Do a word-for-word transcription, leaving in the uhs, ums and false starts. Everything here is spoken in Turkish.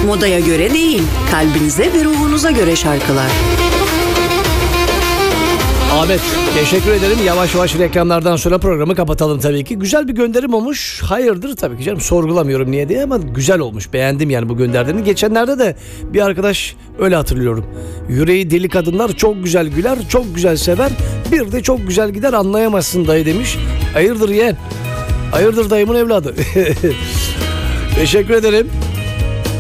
Modaya göre değil, kalbinize ve ruhunuza göre şarkılar. Ahmet, teşekkür ederim. Yavaş yavaş reklamlardan sonra programı kapatalım tabii ki. Güzel bir gönderim olmuş. Hayırdır tabii ki canım, sorgulamıyorum niye diye, ama güzel olmuş. Beğendim yani bu gönderdiğini. Geçenlerde de bir arkadaş öyle hatırlıyorum. Yüreği deli kadınlar çok güzel güler, çok güzel sever. Bir de çok güzel gider, anlayamazsın dayı demiş. Hayırdır yeğen? Hayırdır dayımın evladı? Teşekkür ederim.